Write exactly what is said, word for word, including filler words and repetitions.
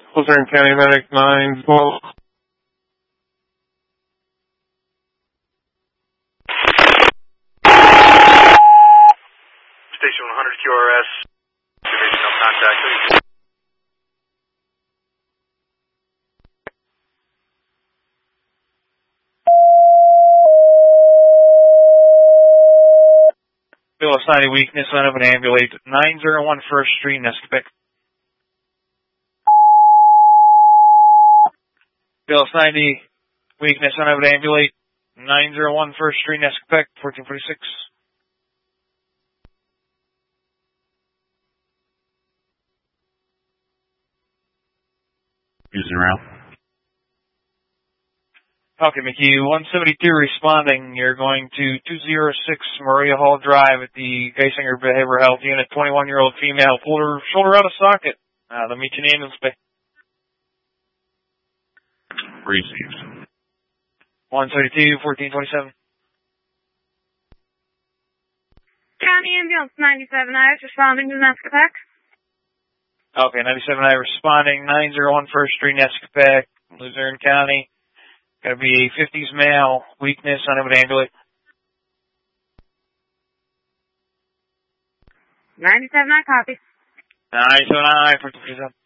Luzerne County Medic nine twelve. Station one hundred Q R S. Division of contact. Bill of ninety weakness on of an ambulate. nine zero one First Street, Nesquebec. Bill of ninety weakness on of an ambulate. nine zero one First Street, Nesquebec, fourteen forty-six. Using rail. Okay, Mickey, one seventy-two responding. You're going to two oh six Maria Hall Drive at the Geisinger Behavioral Health Unit. twenty-one-year-old female. Pulled her shoulder out of socket. Uh, they'll meet you in the ambulance bay. Received. one seventy-two, fourteen twenty-seven. County Ambulance ninety-seven I is responding to Nesquebec. Okay, ninety-seven I responding. nine zero one First Street, Nesquebec, Luzerne County. Got to be a fifties male, weakness, on an ambulance. ninety-seven I copy. ninety-seven I, fourteen forty-seven.